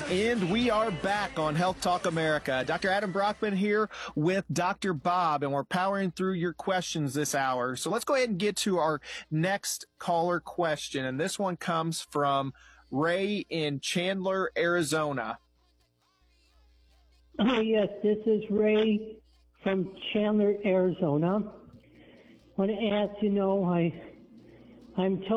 And we are back on Health Talk America. Dr. Adam Brockman here with Dr. Bob, and we're powering through your questions this hour. So let's go ahead and get to our next caller question. And this one comes from Ray in Chandler, Arizona. Yes, this is Ray from Chandler, Arizona. I want to ask, I'm